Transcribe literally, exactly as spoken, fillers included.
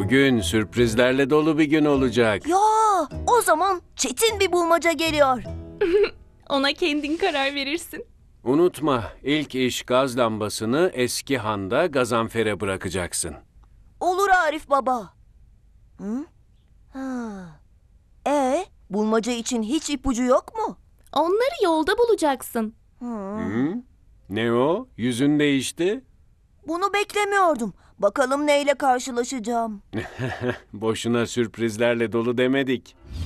Bugün sürprizlerle dolu bir gün olacak. Ya, o zaman çetin bir bulmaca geliyor. Ona kendin karar verirsin. Unutma, ilk iş gaz lambasını eski handa Gazanfer'e bırakacaksın. Olur Arif baba. Hı? Ha. E, bulmaca için hiç ipucu yok mu? Onları yolda bulacaksın. Hı. Hı? Ne o? Yüzün değişti. Bunu beklemiyordum. Bakalım neyle karşılaşacağım. Boşuna sürprizlerle dolu demedik.